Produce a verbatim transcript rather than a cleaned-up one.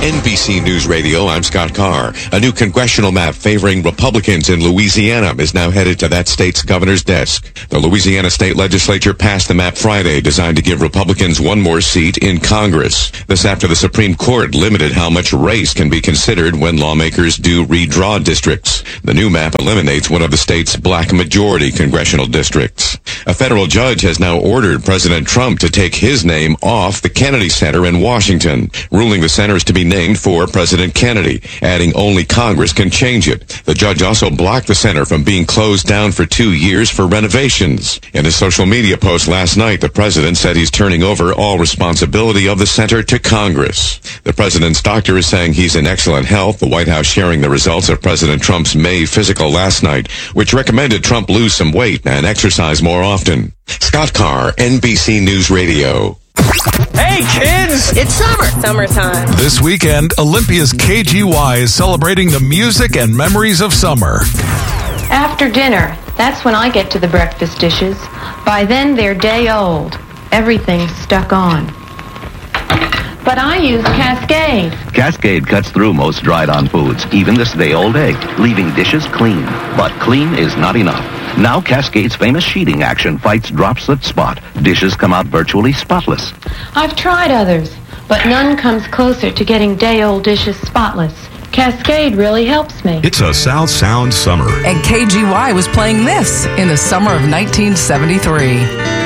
N B C News Radio, I'm Scott Carr. A new congressional map favoring Republicans in Louisiana is now headed to that state's governor's desk. The Louisiana state legislature passed the map Friday, designed to give Republicans one more seat in Congress. This after the Supreme Court limited how much race can be considered when lawmakers do redraw districts. The new map eliminates one of the state's black majority congressional districts. A federal judge has now ordered President Trump to take his name off the Kennedy Center in Washington, ruling the center is to be named for President Kennedy, adding only Congress can change it. The judge also blocked the center from being closed down for two years for renovations. In a social media post last night, the president said he's turning over all responsibility of the center to Congress. The president's doctor is saying he's in excellent health, the White House sharing the results of President Trump's May physical last night, which recommended Trump lose some weight and exercise more often. Scott Carr, N B C News Radio. Hey, kids! It's summer. Summertime. This weekend, Olympia's K G Y is celebrating the music and memories of summer. After dinner, that's when I get to the breakfast dishes. By then, they're day old. Everything's stuck on. But I use Cascade. Cascade cuts through most dried-on foods, even this day-old egg, leaving dishes clean. But clean is not enough. Now Cascade's famous sheeting action fights drops that spot. Dishes come out virtually spotless. I've tried others, but none comes closer to getting day-old dishes spotless. Cascade really helps me. It's a South Sound summer. And K G Y was playing this in the summer of nineteen seventy-three.